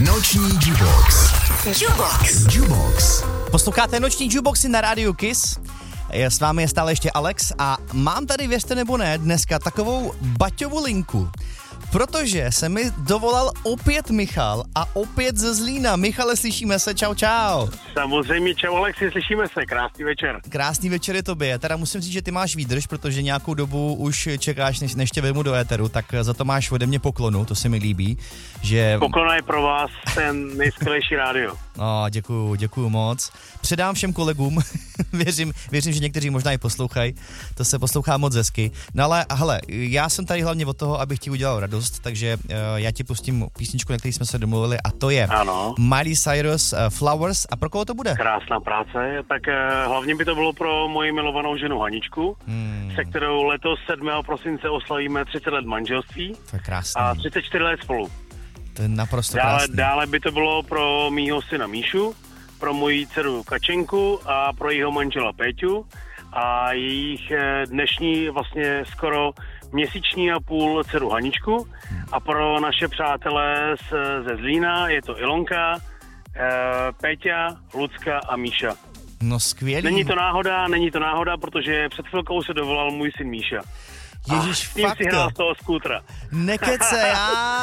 Noční Jukebox. Jukebox. Posloucháte Noční Jukeboxy na rádiu Kiss. S vámi je stále ještě Alex a mám tady, věřte nebo ne, dneska takovou baťovu linku. Protože se mi dovolal opět Michal a opět ze Zlína. Michale, slyšíme se, čau. Samozřejmě, čau Alexi, slyšíme se, krásný večer. Krásný večer je tobě. Teda musím říct, že ty máš výdrž, protože nějakou dobu už čekáš, než tě vezmu do éteru, tak za to máš ode mě poklonu, to se mi líbí. Že... Poklona je pro vás ten nejskvělejší rádio. No, děkuju moc. Předám všem kolegům, věřím, že někteří možná i poslouchají, to se poslouchá moc hezky. No ale hele, já jsem tady hlavně od toho, abych ti udělal radost, takže já ti pustím písničku, na který jsme se domluvili, a to je Miley Cyrus Flowers. A pro koho to bude? Krásná práce, tak hlavně by to bylo pro moji milovanou ženu Haničku, se kterou letos 7. prosince oslavíme 30 let manželství. To je krásný. A 34 let spolu. To je naprosto krásný. Dále by to bylo pro mýho syna Míšu, pro moji dceru Kačenku a pro jejího manžela Péťu a jejich dnešní vlastně skoro měsíční a půl dceru Haničku a pro naše přátelé ze Zlína je to Ilonka, Péťa, Lucka a Míša. No skvělý. Není to náhoda, protože před chvilkou se dovolal můj syn Míša. Ježiš, s tím si hrál z toho skútra. Nekecám,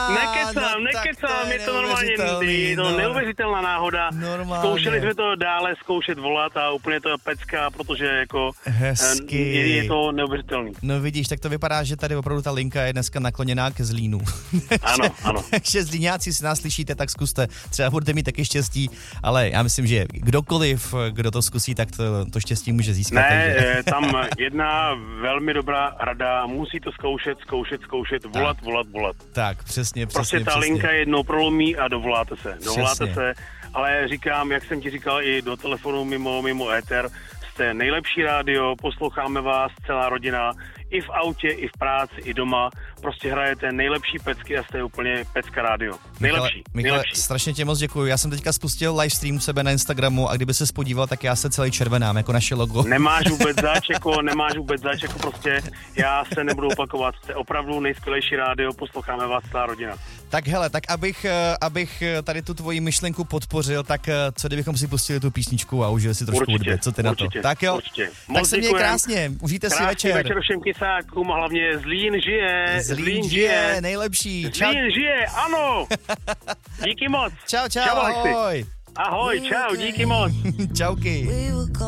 je to normálně, je to neuvěřitelná náhoda. Normálně. Zkoušeli jsme to dále zkoušet volat a úplně to je pecka, protože jako je to neuvěřitelný. No vidíš, tak to vypadá, že tady opravdu ta linka je dneska nakloněná ke Zlínu. Ano. Takže Zlíňáci, si nás slyšíte, tak zkuste. Třeba budete mít taky štěstí, ale já myslím, že kdokoliv, kdo to zkusí, tak to štěstí může získat. Ne, takže... tam jedna velmi dobrá rada, musí to zkoušet, volat. Tak, přesně. Prostě ta linka jednou prolomí a dovoláte se. Ale říkám, jak jsem ti říkal i do telefonu mimo éter, jste nejlepší rádio, posloucháme vás, celá rodina, i v autě, i v práci, i doma. Prostě hrajete nejlepší pecky a jste úplně pecka rádio. Nejlepší. Michale, strašně tě moc děkuju. Já jsem teďka spustil livestream u sebe na Instagramu a kdyby se podíval, tak já se celý červenám, jako naše logo. Nemáš vůbec záčeko, prostě já se nebudu opakovat. Jste opravdu nejskvělejší rádio, posloucháme vás celá rodina. Tak hele, tak abych tady tu tvoji myšlenku podpořil, tak co kdybychom si pustili tu písničku a užili si trošku hudby, co ty na to? Tak jo, tak se měj krásně, užijte si večer. Večer všem kysákům a hlavně Zlín žije, nejlepší. Zlín žije, ano. Díky moc. Čau, ahoj. Ahoj, čau, díky moc. Čauky.